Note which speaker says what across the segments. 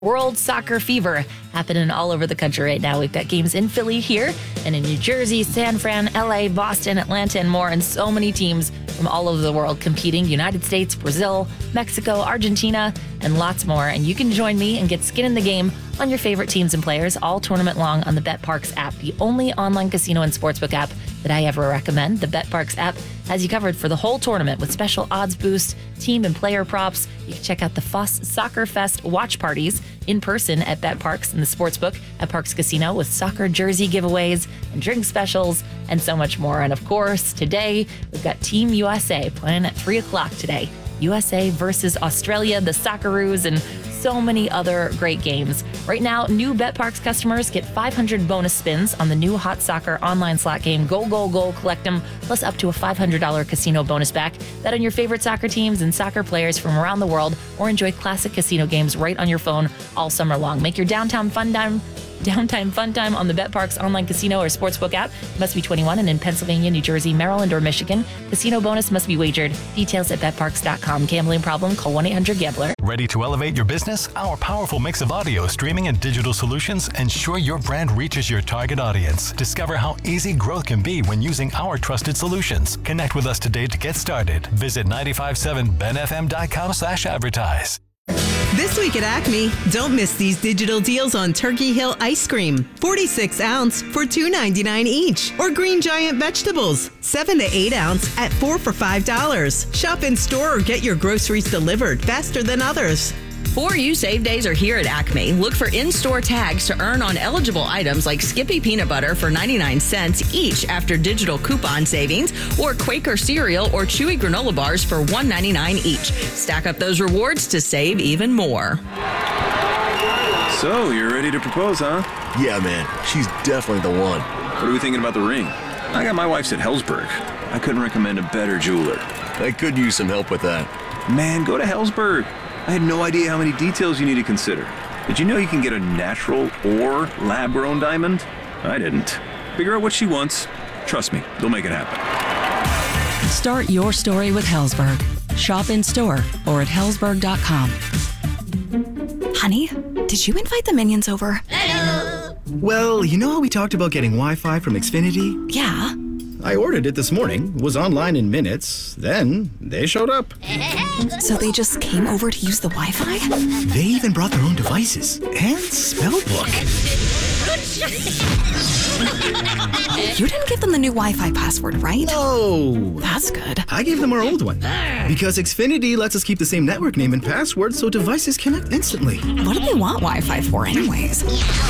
Speaker 1: World Soccer Fever happening all over the country right now. We've got games in Philly here and in New Jersey, San Fran, LA, Boston, Atlanta, and more, and so many teams from all over the world competing. United States, Brazil, Mexico, Argentina, and lots more. And you can join me and get skin in the game on your favorite teams and players all tournament long on the BetParx app, the only online casino and sportsbook app that I ever recommend. The BetParx app has you covered for the whole tournament with special odds boosts, team and player props. You can check out the Foss Soccer Fest watch parties in person at BetParx and the sportsbook at Parx Casino with soccer jersey giveaways and drink specials and so much more. And of course, today we've got Team USA playing at 3 o'clock today. USA versus Australia, the Socceroos, and so many other great games. Right now, new BetParx customers get 500 bonus spins on the new Hot Soccer online slot game Goal, Goal, Goal, Collect 'em, plus up to a $500 casino bonus back. Bet on your favorite soccer teams and soccer players from around the world, or enjoy classic casino games right on your phone all summer long. Make your downtime fun time on the BetParx online casino or sportsbook app. Must be 21 and in Pennsylvania, New Jersey, Maryland, or Michigan. Casino bonus must be wagered. Details at betparx.com. Gambling problem? Call 1-800-GAMBLER.
Speaker 2: Ready to elevate your business? Our powerful mix of audio, streaming, and digital solutions ensure your brand reaches your target audience. Discover how easy growth can be when using our trusted solutions. Connect with us today to get started. Visit 957benfm.com/advertise.
Speaker 3: This week at Acme, don't miss these digital deals on Turkey Hill ice cream, 46 ounce for $2.99 each, or Green Giant vegetables, 7 to 8 ounce at 4 for $5. Shop in store or get your groceries delivered faster than others.
Speaker 4: 4U Save Days are here at Acme. Look for in-store tags to earn on eligible items like Skippy Peanut Butter for 99 cents each after digital coupon savings, or Quaker Cereal or Chewy Granola Bars for $1.99 each. Stack up those rewards to save even more.
Speaker 5: So, you're ready to propose, huh?
Speaker 6: Yeah, man. She's definitely the one.
Speaker 5: What are we thinking about the ring? I got my wife's at Helzberg. I couldn't recommend a better jeweler.
Speaker 6: I could use some help with that.
Speaker 5: Man, go to Helzberg. I had no idea how many details you need to consider. Did you know you can get a natural or lab-grown diamond? I didn't. Figure out what she wants. Trust me, they'll make it happen.
Speaker 7: Start your story with Helzberg. Shop in store or at helzberg.com.
Speaker 8: Honey, did you invite the minions over?
Speaker 9: Well, you know how we talked about getting Wi-Fi from Xfinity?
Speaker 8: Yeah.
Speaker 9: I ordered it this morning, was online in minutes, then they showed up.
Speaker 8: So they just came over to use the Wi-Fi?
Speaker 9: They even brought their own devices and spell book.
Speaker 8: You didn't give them the new Wi-Fi password, right?
Speaker 9: No.
Speaker 8: That's good.
Speaker 9: I gave them our old one because Xfinity lets us keep the same network name and password so devices connect instantly.
Speaker 8: What do they want Wi-Fi for anyways?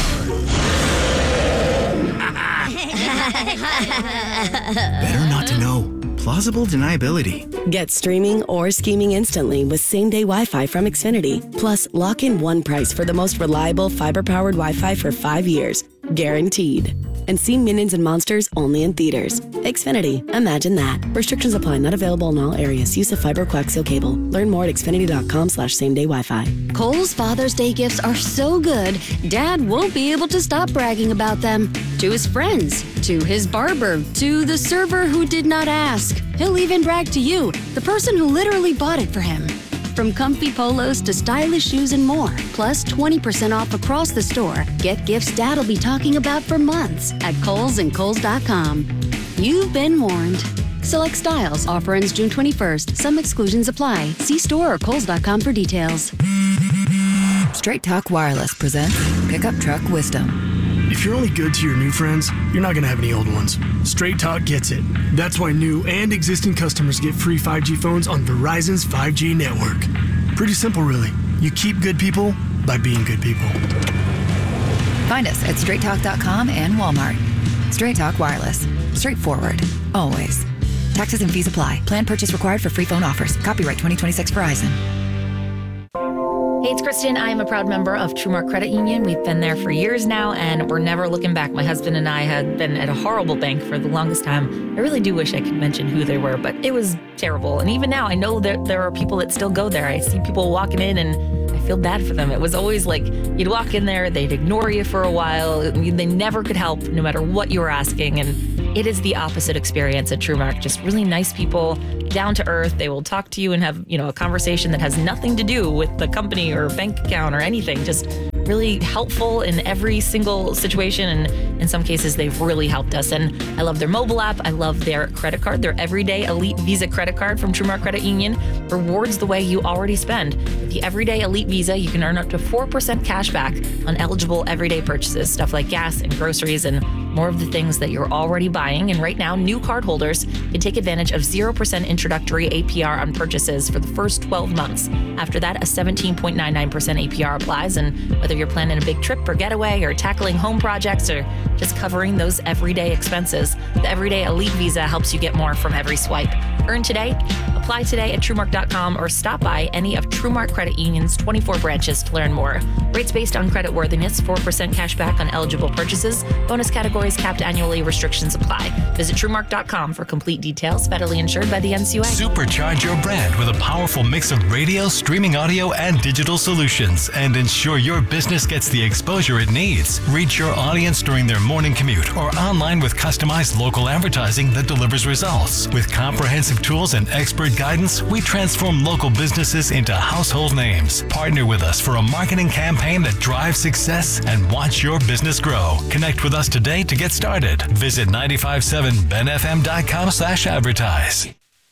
Speaker 9: Better not to know. Plausible deniability.
Speaker 10: Get streaming or scheming instantly with same-day Wi-Fi from Xfinity. Plus, lock in one price for the most reliable fiber-powered Wi-Fi for 5 years. Guaranteed. And see Minions and Monsters only in theaters. Xfinity. Imagine that. Restrictions apply. Not available in all areas. Use of fiber coaxial cable. Learn more at xfinity.com/same-day Wi-Fi.
Speaker 11: Kohl's Father's Day gifts are so good, Dad won't be able to stop bragging about them. To his friends, to his barber, to the server who did not ask. He'll even brag to you, the person who literally bought it for him. From comfy polos to stylish shoes and more, plus 20% off across the store. Get gifts Dad'll be talking about for months at Kohl's and Kohl's.com. You've been warned. Select styles. Offer ends June 21st. Some exclusions apply. See store or Kohl's.com for details.
Speaker 7: Straight Talk Wireless presents Pickup Truck Wisdom.
Speaker 12: If you're only good to your new friends, you're not going to have any old ones. Straight Talk gets it. That's why new and existing customers get free 5G phones on Verizon's 5G network. Pretty simple, really. You keep good people by being good people.
Speaker 7: Find us at straighttalk.com and Walmart. Straight Talk Wireless. Straightforward. Always. Taxes and fees apply. Plan purchase required for free phone offers. Copyright 2026 Verizon.
Speaker 1: Hey, it's Kristen. I am a proud member of TrueMark Credit Union. We've been there for years now, and we're never looking back. My husband and I had been at a horrible bank for the longest time. I really do wish I could mention who they were, but it was terrible. And even now, I know that there are people that still go there. I see people walking in, and I feel bad for them. It was always like you'd walk in there, they'd ignore you for a while. They never could help, no matter what you were asking. And it is the opposite experience at TrueMark. Just really nice people, down to earth. They will talk to you and have, a conversation that has nothing to do with the company or bank account or anything. Just really helpful in every single situation. And in some cases, they've really helped us. And I love their mobile app. I love their credit card. Their Everyday Elite Visa credit card from TrueMark Credit Union rewards the way you already spend. With the Everyday Elite Visa, you can earn up to 4% cash back on eligible everyday purchases, stuff like gas and groceries and more of the things that you're already buying. And right now, new cardholders can take advantage of 0% introductory APR on purchases for the first 12 months. After that, a 17.99% APR applies. And whether you're planning a big trip or getaway or tackling home projects or just covering those everyday expenses, the Everyday Elite Visa helps you get more from every swipe. Earn today, apply today at TrueMark.com or stop by any of TrueMark Credit Union's 24 branches to learn more. Rates based on credit worthiness, 4% cash back on eligible purchases. Bonus categories capped annually. Restrictions apply. Visit TrueMark.com for complete details. Federally insured by the NCUA.
Speaker 2: Supercharge your brand with a powerful mix of radio, streaming audio, and digital solutions, and ensure your business gets the exposure it needs. Reach your audience during their morning commute or online with customized local advertising that delivers results. With comprehensive tools and expert guidance, we transform local businesses into household names. Partner with us for a marketing campaign that drives success and watch your business grow. Connect with us today to get started. Visit 957benfm.com/advertise.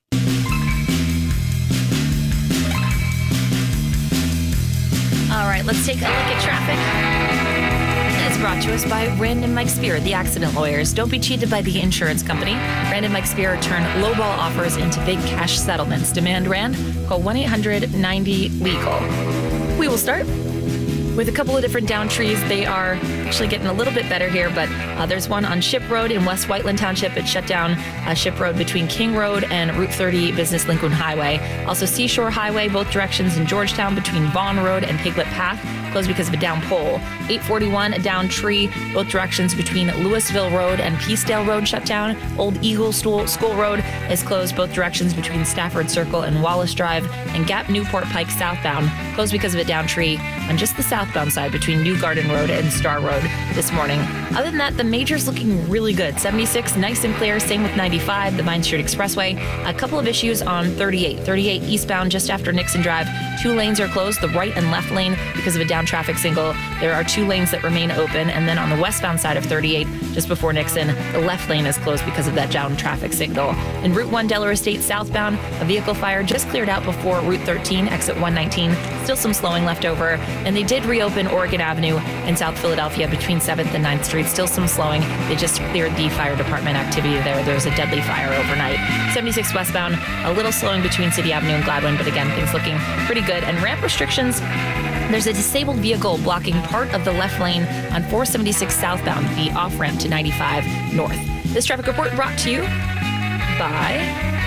Speaker 1: All right, let's take a look at traffic. It's brought to us by Rand and Mike Spear, the accident lawyers. Don't be cheated by the insurance company. Rand and Mike Spear turn lowball offers into big cash settlements. Demand Rand? Call 1-800-90-LEGAL. We will start with a couple of different down trees. They are actually getting a little bit better here, but there's one on Ship Road in West Whiteland Township. It shut down Ship Road between King Road and Route 30 Business Lincoln Highway. Also Seashore Highway, both directions in Georgetown between Vaughn Road and Piglet Path, closed because of a down pole. 841, a down tree, both directions between Louisville Road and Peacedale Road shut down. Old Eagle School Road is closed, both directions between Stafford Circle and Wallace Drive. And Gap Newport Pike southbound, closed because of a down tree on just the southbound side between New Garden Road and Star Road this morning. Other than that, the major's looking really good. 76, nice and clear. Same with 95, the Vine Street Expressway. A couple of issues on 38. 38 eastbound just after Nixon Drive. 2 lanes are closed, the right and left lane because of a down traffic signal. There are 2 lanes that remain open. And then on the westbound side of 38, just before Nixon, the left lane is closed because of that down traffic signal. In Route 1 Delaware State southbound, a vehicle fire just cleared out before Route 13, exit 119. Still some slowing left over. And they did reopen Oregon Avenue in South Philadelphia between 7th and 9th Street. Still some slowing. They just cleared the fire department activity there. There was a deadly fire overnight. 76 westbound, a little slowing between City Avenue and Gladwin, but again, things looking pretty good. And ramp restrictions, there's a disabled vehicle blocking part of the left lane on 476 southbound, the off-ramp to 95 north. This traffic report brought to you by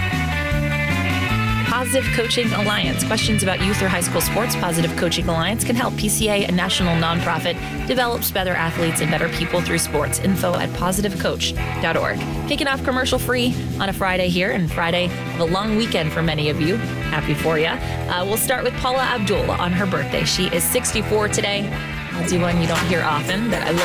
Speaker 1: Positive Coaching Alliance. Questions about youth or high school sports? Positive Coaching Alliance can help. PCA, a national nonprofit, develops better athletes and better people through sports. Info at positivecoach.org. Kicking off commercial free on a Friday here, and Friday of a long weekend for many of you. Happy for you. We'll start with Paula Abdul on her birthday. She is 64 today. I'll do one you don't hear often that I love.